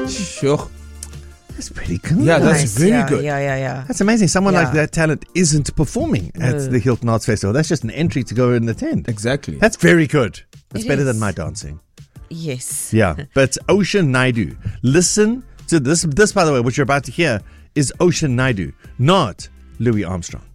Sure. That's pretty good. Yeah, that's Nice. very Yeah, good. Yeah. That's amazing. Someone like Yeah. that talent isn't performing at the Hilton Arts Festival. That's just an entry to go and attend. Exactly. That's very good. That's It better is. than my dancing. Yes. Yeah. But Ocean Naidu. Listen to this. This, by the way, what you're about to hear is Ocean Naidu, not Louis Armstrong.